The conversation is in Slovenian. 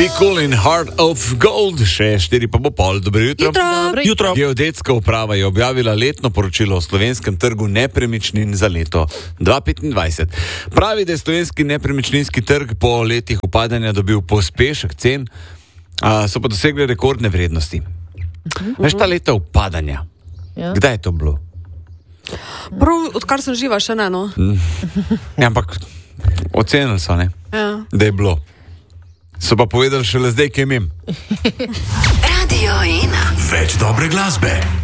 Be cool in heart of gold, še 4 pa bo pol. Dobro jutro. Jutro. Geodetska uprava je objavila letno poročilo o slovenskem trgu nepremičnin za leto 2025. Pravi, da je slovenski nepremičninski trg po letih upadanja dobil pospešek cen, so pa dosegli rekordne vrednosti. Veš, ta leta upadanja, kdaj je to bilo? Prav, odkar sem živa, še ne, no. Ja, ampak ocenili so, ne? Ja. Da je bilo. So pa povedali šele zdaj, kaj imam. Radio 1. Več dobre glasbe.